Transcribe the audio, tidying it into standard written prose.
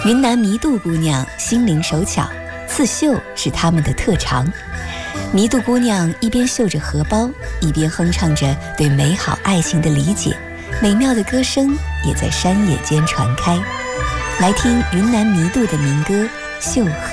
云南弥渡姑娘心灵手巧，刺绣是她们的特长。弥渡姑娘一边绣着荷包，一边哼唱着对美好爱情的理解，美妙的歌声也在山野间传开。来听云南弥渡的民歌《绣荷》。